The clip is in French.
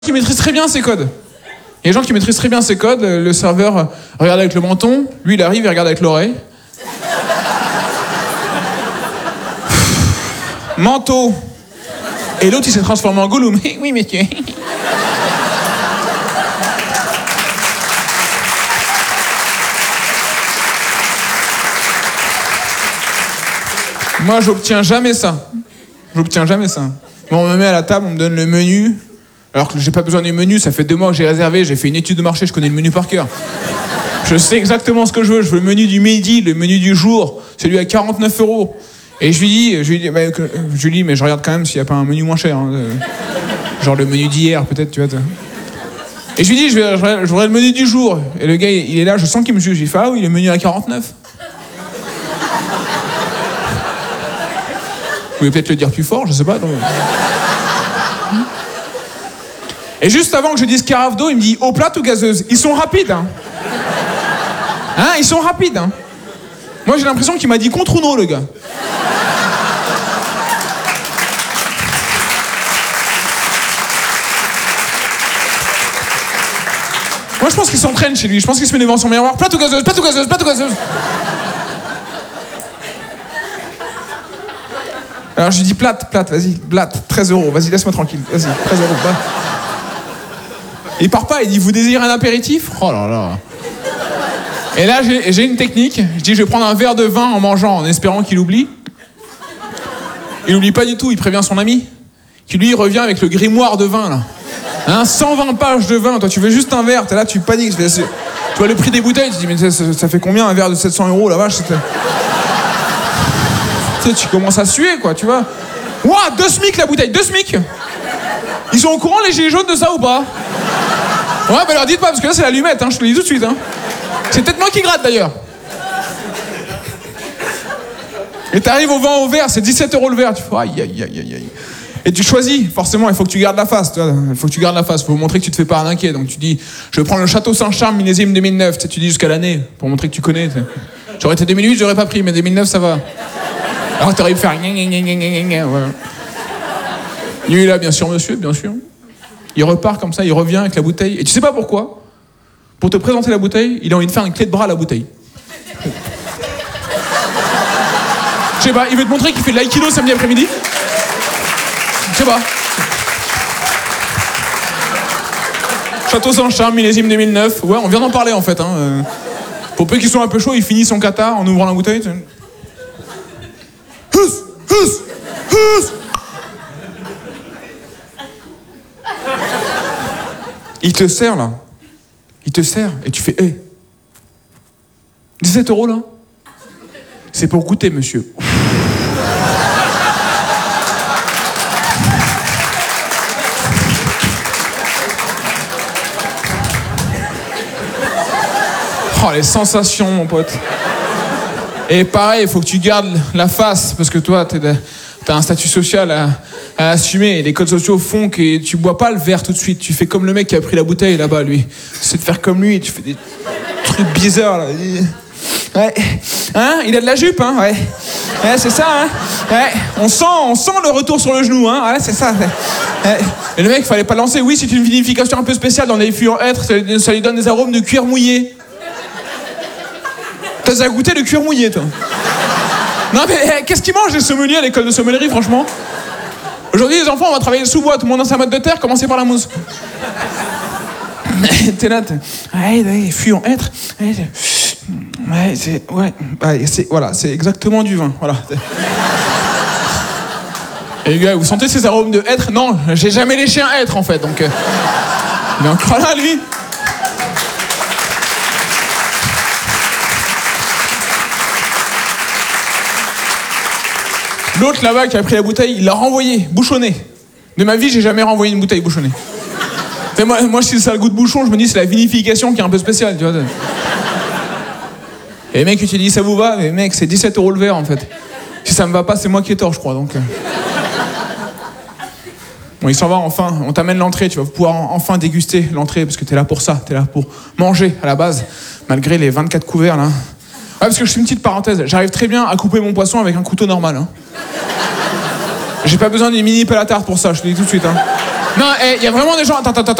qui maîtrisent très bien ces codes. Il y a des gens qui maîtrisent très bien ces codes. Le serveur regarde avec le menton, lui il arrive, il regarde avec l'oreille. Manteau. Et l'autre il s'est transformé en Gollum. Oui monsieur. Moi j'obtiens jamais ça. Bon, on me met à la table, on me donne le menu. Alors que j'ai pas besoin du menu, ça fait 2 mois que j'ai réservé, j'ai fait une étude de marché, je connais le menu par cœur. Je sais exactement ce que je veux le menu du midi, le menu du jour, celui à 49 €. Et je lui dis, mais je regarde quand même s'il n'y a pas un menu moins cher. Hein, genre le menu d'hier, peut-être, tu vois. Et je lui dis, je voudrais le menu du jour. Et le gars, il est là, je sens qu'il me juge. Il fait, ah oui, le menu à 49. Vous pouvez peut-être le dire plus fort, je sais pas. Donc... Et juste avant que je dise carafe d'eau, il me dit eau plate ou gazeuse. Ils sont rapides, hein. Ils sont rapides, hein. Moi, j'ai l'impression qu'il m'a dit contre ou non, le gars. Moi, je pense qu'il s'entraîne chez lui. Je pense qu'il se met devant son miroir. Plate ou gazeuse, plate ou gazeuse, plate ou gazeuse. Alors, je lui dis plate, vas-y, plate, 13 €. Vas-y, laisse-moi tranquille. Vas-y, 13 €. Bah. Il part pas, il dit, vous désirez un apéritif? Oh là là. Et là, j'ai une technique. Je dis, je vais prendre un verre de vin en mangeant, en espérant qu'il oublie. Il oublie pas du tout, il prévient son ami. Qui lui revient avec le grimoire de vin, là. 120 pages de vin, toi tu veux juste un verre, t'es là, tu paniques. Tu vois le prix des bouteilles, tu te dis, mais ça fait combien un verre de 700 €, la vache? Tu commences à suer, quoi, tu vois. Ouah, 2 SMIC la bouteille, 2 SMIC. Ils sont au courant, les gilets jaunes, de ça ou pas? Ouais, bah leur dites pas, parce que là c'est l'allumette, hein, je te le dis tout de suite. Hein. C'est peut-être moi qui gratte d'ailleurs. Et t'arrives au vin au verre, c'est 17 € le verre. Tu fais aïe. Et tu choisis, forcément, il faut que tu gardes la face. Il faut que tu gardes la face, faut montrer que tu te fais pas arnaquer. Donc tu dis, je vais prendre le Château Saint-Charles millésime 2009. Tu dis jusqu'à l'année, pour montrer que tu connais. J'aurais été 2008, j'aurais pas pris, mais 2009 ça va. Alors t'aurais pu faire voilà. Lui là, bien sûr monsieur, bien sûr. Il repart comme ça, il revient avec la bouteille. Et tu sais pas pourquoi? Pour te présenter la bouteille, il a envie de faire une clé de bras à la bouteille. Je sais pas, il veut te montrer qu'il fait de l'aïkido samedi après-midi. Je sais pas. Château Saint-Charles, millésime 2009. Ouais, on vient d'en parler en fait. Hein. Pour peu qu'ils soient un peu chauds, il finit son kata en ouvrant la bouteille. Il te sert là. Il te sert et tu fais 17 € là. C'est pour goûter, monsieur. Oh, les sensations, mon pote. Et pareil, il faut que tu gardes la face, parce que toi, t'as un statut social à assumer. Et les codes sociaux font que tu bois pas le verre tout de suite. Tu fais comme le mec qui a pris la bouteille là-bas, lui. C'est de faire comme lui, et tu fais des trucs bizarres, là. Ouais. Hein? Il a de la jupe, hein? Ouais. Ouais, c'est ça, hein? Ouais. On sent le retour sur le genou, hein? Ouais, c'est ça. Ouais. Et le mec, fallait pas lancer. Oui, c'est une vinification un peu spéciale dans les fûts en hêtre. Ça lui donne des arômes de cuir mouillé. T'as déjà goûté le cuir mouillé, toi? Non, mais qu'est-ce qu'ils mangent les sommeliers à l'école de sommellerie, franchement? Aujourd'hui, les enfants, on va travailler le sous-bois. Tout le monde dans sa mode de terre, commencez par la mousse. T'es là, ouais, fût en hêtre. Voilà, c'est exactement du vin, voilà. Et les gars, vous sentez ces arômes de hêtre? Non, j'ai jamais léché un hêtre, en fait, donc... il est encore là, lui. L'autre là-bas qui a pris la bouteille, il l'a renvoyée, bouchonnée. De ma vie, j'ai jamais renvoyé une bouteille bouchonnée. Moi, si ça a le goût de bouchon, je me dis c'est la vinification qui est un peu spéciale, tu vois. Et les mecs, tu te dis ça vous va? Mais mec, c'est 17 € le verre en fait. Si ça me va pas, c'est moi qui ai tort, je crois. Donc. Bon, il s'en va enfin. On t'amène l'entrée, tu vas pouvoir enfin déguster l'entrée parce que t'es là pour ça, t'es là pour manger à la base, malgré les 24 couverts là. Ouais, parce que je fais une petite parenthèse. J'arrive très bien à couper mon poisson avec un couteau normal. Hein. J'ai pas besoin d'une mini pelle à tarte pour ça, je te le dis tout de suite. Hein. Non, il y a vraiment des gens. Attends.